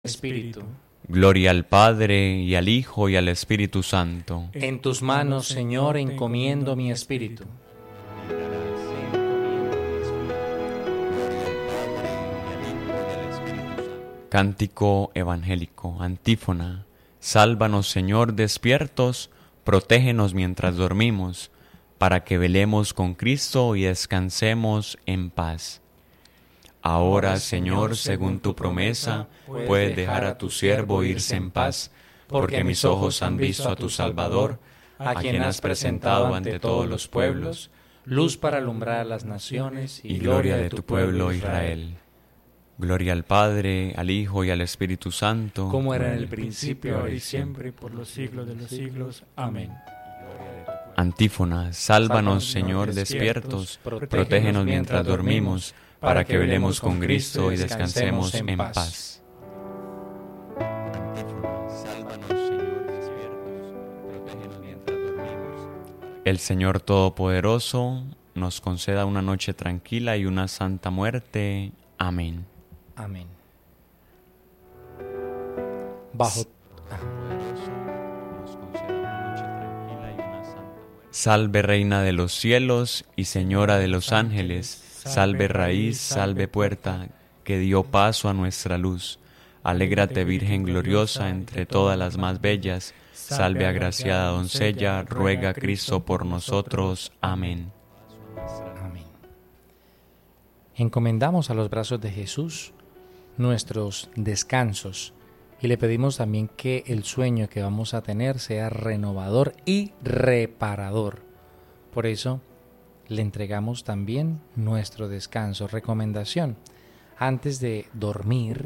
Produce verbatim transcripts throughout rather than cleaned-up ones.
Espíritu. Gloria al Padre, y al Hijo, y al Espíritu Santo. En tus manos, Señor, encomiendo mi espíritu. Cántico evangélico, antífona. Sálvanos, Señor, despiertos, protégenos mientras dormimos, para que velemos con Cristo y descansemos en paz. Ahora, Señor, según tu promesa, puedes dejar a tu siervo irse en paz, porque mis ojos han visto a tu Salvador, a quien has presentado ante todos los pueblos, luz para alumbrar a las naciones y gloria de tu pueblo Israel. Gloria al Padre, al Hijo y al Espíritu Santo, como era en el principio, ahora y siempre, por los siglos de los siglos. Amén. Antífona. Sálvanos, Señor, despiertos, protégenos mientras dormimos, para que velemos con Cristo y descansemos en paz. El Señor Todopoderoso nos conceda una noche tranquila y una santa muerte. Amén. Amén. Bajo. Salve, Reina de los cielos y Señora de los ángeles. Salve raíz, salve puerta, que dio paso a nuestra luz. Alégrate, Virgen gloriosa, entre todas las más bellas. Salve, agraciada doncella, ruega Cristo por nosotros. Amén. Amén. Encomendamos a los brazos de Jesús nuestros descansos y le pedimos también que el sueño que vamos a tener sea renovador y reparador. Por eso le entregamos también nuestro descanso. Recomendación: antes de dormir,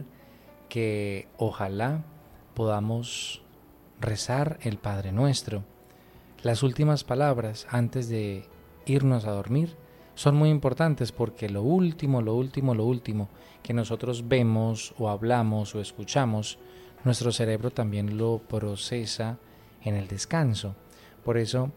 que ojalá podamos rezar el Padre Nuestro. Las últimas palabras antes de irnos a dormir son muy importantes, porque lo último, lo último, lo último que nosotros vemos o hablamos o escuchamos, nuestro cerebro también lo procesa en el descanso. Por eso,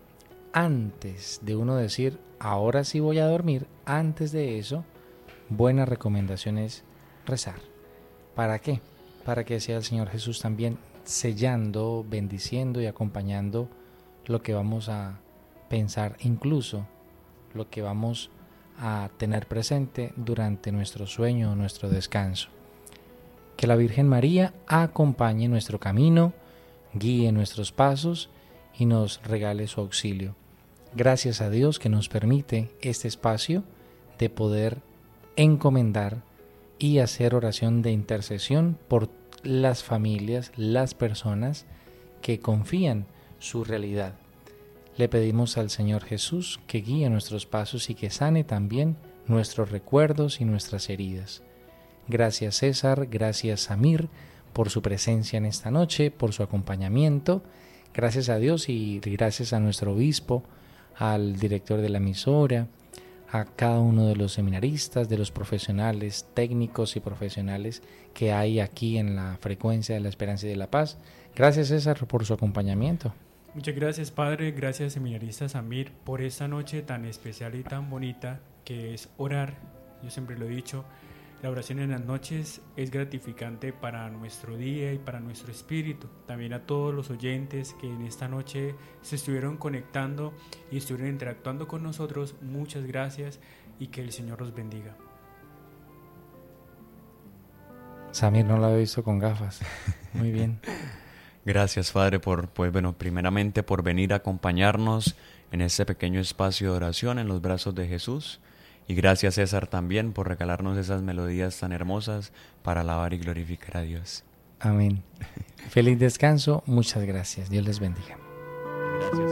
antes de uno decir, ahora sí voy a dormir, antes de eso, buena recomendación es rezar. ¿Para qué? Para que sea el Señor Jesús también sellando, bendiciendo y acompañando lo que vamos a pensar, incluso lo que vamos a tener presente durante nuestro sueño o nuestro descanso. Que la Virgen María acompañe nuestro camino, guíe nuestros pasos y nos regale su auxilio. Gracias a Dios que nos permite este espacio de poder encomendar y hacer oración de intercesión por las familias, las personas que confían su realidad. Le pedimos al Señor Jesús que guíe nuestros pasos y que sane también nuestros recuerdos y nuestras heridas. Gracias César, gracias Samir por su presencia en esta noche, por su acompañamiento. Gracias a Dios y gracias a nuestro obispo, al director de la emisora, a cada uno de los seminaristas, de los profesionales, técnicos y profesionales que hay aquí en la frecuencia de la Esperanza y de la Paz. Gracias César por su acompañamiento. Muchas gracias Padre, gracias seminarista Samir por esta noche tan especial y tan bonita que es orar. Yo siempre lo he dicho, la oración en las noches es gratificante para nuestro día y para nuestro espíritu. También a todos los oyentes que en esta noche se estuvieron conectando y estuvieron interactuando con nosotros, muchas gracias y que el Señor los bendiga. Samir no lo había visto con gafas. Muy bien. Gracias, Padre, por, pues bueno, primeramente por venir a acompañarnos en este pequeño espacio de oración en los brazos de Jesús. Y gracias, César, también por regalarnos esas melodías tan hermosas para alabar y glorificar a Dios. Amén. Feliz descanso, muchas gracias. Dios les bendiga. Gracias.